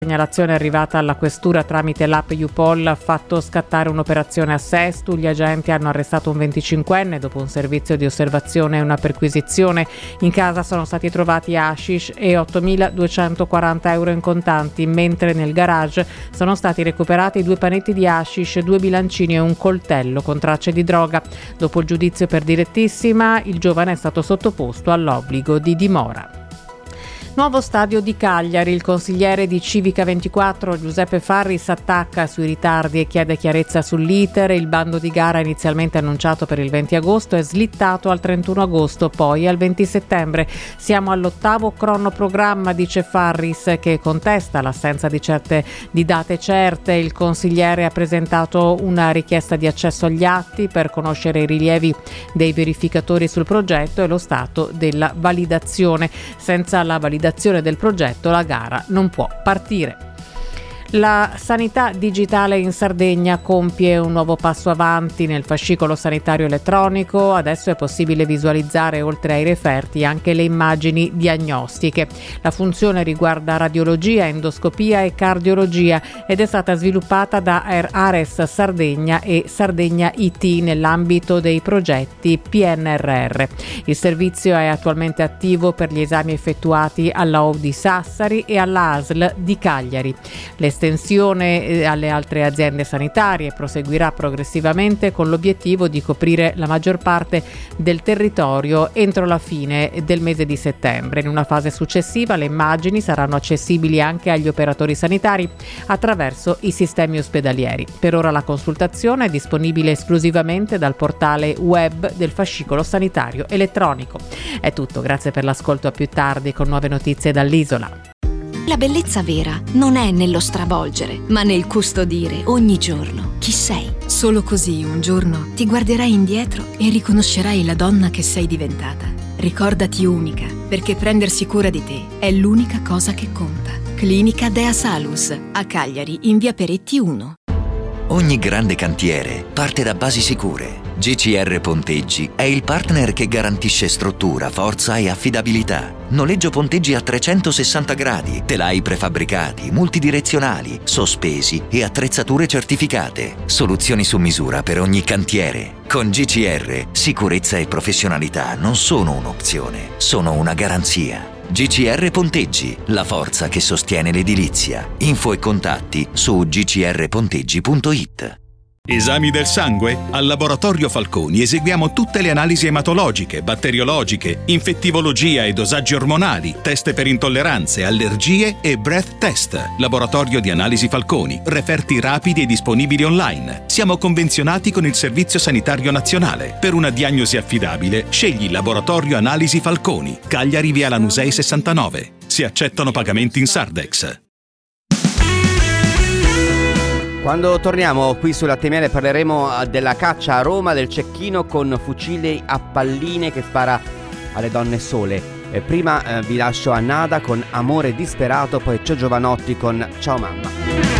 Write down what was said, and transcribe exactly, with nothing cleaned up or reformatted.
Segnalazione arrivata alla questura tramite l'app YouPol ha fatto scattare un'operazione a Sesto. Gli agenti hanno arrestato un venticinquenne dopo un servizio di osservazione e una perquisizione. In casa sono stati trovati hashish e ottomiladuecentoquaranta euro in contanti, mentre nel garage sono stati recuperati due panetti di hashish, due bilancini e un coltello con tracce di droga. Dopo il giudizio per direttissima, il giovane è stato sottoposto all'obbligo di dimora. Nuovo stadio di Cagliari. Il consigliere di Civica ventiquattro Giuseppe Farris attacca sui ritardi e chiede chiarezza sull'iter. Il bando di gara inizialmente annunciato per il venti agosto è slittato al trentuno agosto, poi al venti settembre. Siamo all'ottavo cronoprogramma, dice Farris, che contesta l'assenza di certe di date certe. Il consigliere ha presentato una richiesta di accesso agli atti per conoscere i rilievi dei verificatori sul progetto e lo stato della validazione. Senza la validazione del progetto la gara non può partire. La sanità digitale in Sardegna compie un nuovo passo avanti nel fascicolo sanitario elettronico. Adesso è possibile visualizzare, oltre ai referti, anche le immagini diagnostiche. La funzione riguarda radiologia, endoscopia e cardiologia ed è stata sviluppata da Ares Sardegna e Sardegna I T nell'ambito dei progetti P N R R. Il servizio è attualmente attivo per gli esami effettuati alla O U di Sassari e alla A S L di Cagliari. L'estensione alle altre aziende sanitarie proseguirà progressivamente con l'obiettivo di coprire la maggior parte del territorio entro la fine del mese di settembre. In una fase successiva le immagini saranno accessibili anche agli operatori sanitari attraverso i sistemi ospedalieri. Per ora la consultazione è disponibile esclusivamente dal portale web del fascicolo sanitario elettronico. È tutto, grazie per l'ascolto, a più tardi con nuove notizie dall'isola. La bellezza vera non è nello stravolgere, ma nel custodire ogni giorno chi sei. Solo così un giorno ti guarderai indietro e riconoscerai la donna che sei diventata. Ricordati unica, perché prendersi cura di te è l'unica cosa che conta. Clinica Dea Salus, a Cagliari, in via Peretti uno. Ogni grande cantiere parte da basi sicure. G C R Ponteggi è il partner che garantisce struttura, forza e affidabilità. Noleggio ponteggi a trecentosessanta gradi, telai prefabbricati, multidirezionali, sospesi e attrezzature certificate. Soluzioni su misura per ogni cantiere. Con G C R, sicurezza e professionalità non sono un'opzione, sono una garanzia. G C R Ponteggi, la forza che sostiene l'edilizia. Info e contatti su g c r ponteggi punto i t. Esami del sangue? Al Laboratorio Falconi eseguiamo tutte le analisi ematologiche, batteriologiche, infettivologia e dosaggi ormonali, test per intolleranze, allergie e breath test. Laboratorio di Analisi Falconi, referti rapidi e disponibili online. Siamo convenzionati con il Servizio Sanitario Nazionale. Per una diagnosi affidabile, scegli Laboratorio Analisi Falconi, Cagliari via Lanusei sessantanove. Si accettano pagamenti in Sardex. Quando torniamo qui sulla T M L parleremo della caccia a Roma, del cecchino con fucile a palline che spara alle donne sole. E prima eh, vi lascio a Nada con Amore disperato, poi Cio Giovanotti con Ciao mamma.